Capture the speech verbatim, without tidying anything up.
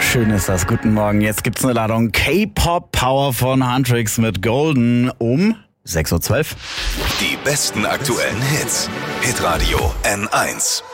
Schön ist das. Guten Morgen. Jetzt gibt's eine Ladung K-Pop Power von Huntrix mit Golden um sechs Uhr zwölf. Die besten aktuellen Hits. Hitradio N eins.